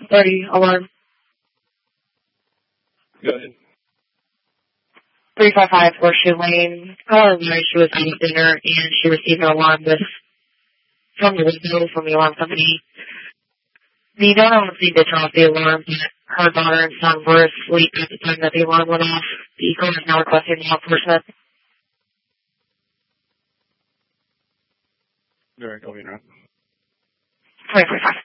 30 alarm. Go ahead. 355 Horseshoe Lane. Caller knew she was eating dinner and she received an alarm from the window from the alarm company. The donor received a turn off the alarm, but her daughter and son were asleep at the time that the alarm went off. The caller is now requesting law enforcement. All right, go ahead, Rob. 2045.